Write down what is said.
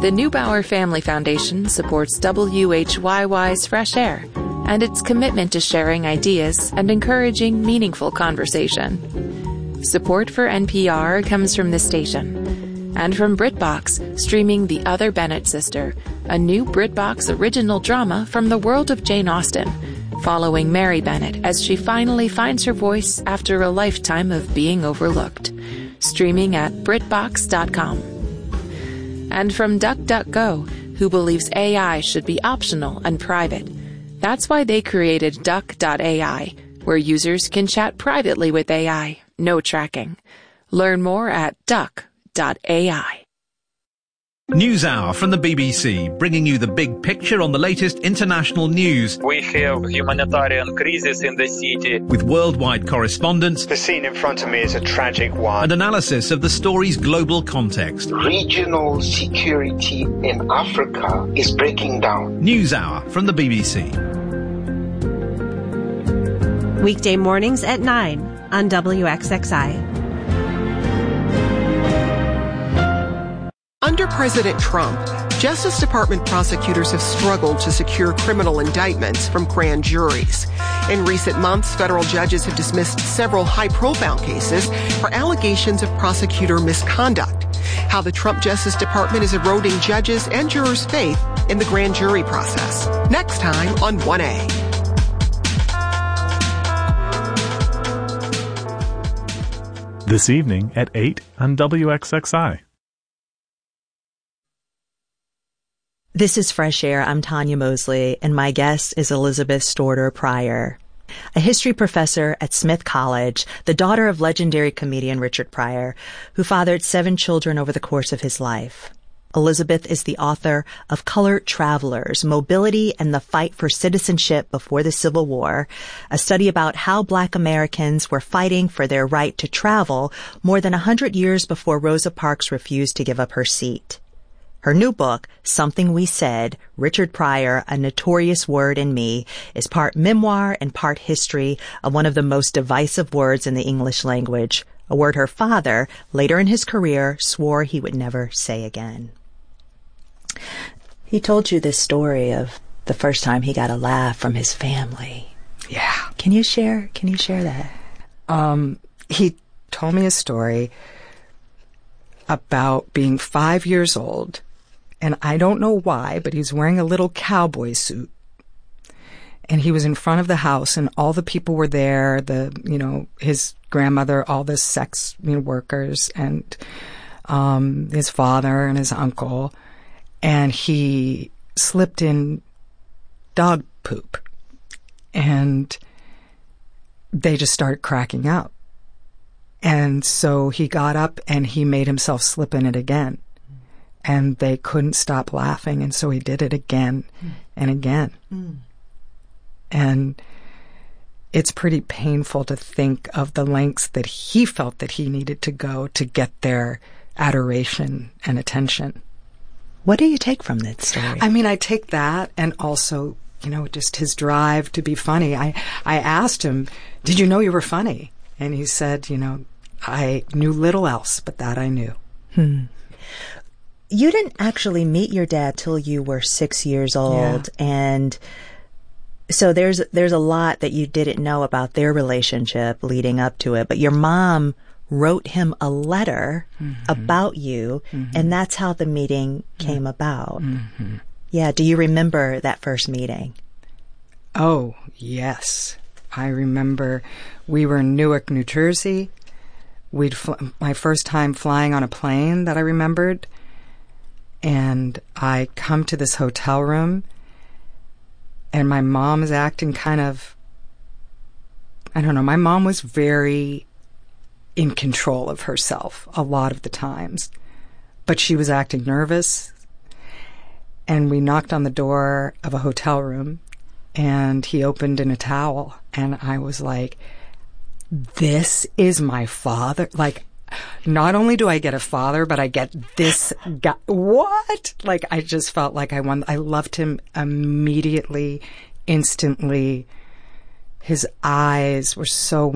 The Neubauer Family Foundation supports WHYY's Fresh Air and its commitment to sharing ideas and encouraging meaningful conversation. Support for NPR comes from this station and from BritBox, streaming The Other Bennett Sister, a new BritBox original drama from the world of Jane Austen, following Mary Bennett as she finally finds her voice after a lifetime of being overlooked. Streaming at BritBox.com. And from DuckDuckGo, who believes AI should be optional and private. That's why they created Duck.ai, where users can chat privately with AI, no tracking. Learn more at Duck.ai. NewsHour from the BBC, bringing you the big picture on the latest international news. We have humanitarian crisis in the city. With worldwide correspondents. The scene in front of me is a tragic one. And analysis of the story's global context. Regional security in Africa is breaking down. NewsHour from the BBC. Weekday mornings at 9 on WXXI. Under President Trump, Justice Department prosecutors have struggled to secure criminal indictments from grand juries. In recent months, federal judges have dismissed several high-profile cases for allegations of prosecutor misconduct. How the Trump Justice Department is eroding judges' and jurors' faith in the grand jury process. Next time on 1A. This evening at 8 on WXXI. This is Fresh Air. I'm Tanya Mosley, and my guest is Elizabeth Storter Pryor, a history professor at Smith College, the daughter of legendary comedian Richard Pryor, who fathered 7 children over the course of his life. Elizabeth is the author of Colored Travelers, Mobility and the Fight for Citizenship Before the Civil War, a study about how Black Americans were fighting for their right to travel more than 100 years before Rosa Parks refused to give up her seat. Her new book, Something We Said, Richard Pryor, A Notorious Word in Me, is part memoir and part history of one of the most divisive words in the English language, a word her father, later in his career, swore he would never say again. He told you this story of the first time he got a laugh from his family. Yeah. Can you share that? He told me a story about being 5 years old. And I don't know why, but he's wearing a little cowboy suit. And he was in front of the house and all the people were there, his grandmother, all the sex workers and his father and his uncle. And he slipped in dog poop. And they just started cracking up. And so he got up and he made himself slip in it again. And they couldn't stop laughing, and so he did it again and again. And it's pretty painful to think of the lengths that he felt that he needed to go to get their adoration and attention. What do you take from that story? I mean, I take that and also, just his drive to be funny. I asked him, did you know you were funny? And he said, I knew little else, but that I knew. You didn't actually meet your dad till you were 6 years old, and so there's a lot that you didn't know about their relationship leading up to it. But your mom wrote him a letter about you, and that's how the meeting came about. Yeah, do you remember that first meeting? Oh, yes. I remember we were in Newark, New Jersey. My first time flying on a plane that I remembered. And I come to this hotel room, and my mom is acting kind of, I don't know, my mom was very in control of herself a lot of the times. But she was acting nervous, and we knocked on the door of a hotel room, and he opened in a towel, and I was like, this is my father? Like, not only do I get a father, but I get this guy. What? Like, I just felt like I won. I loved him immediately, instantly. His eyes were so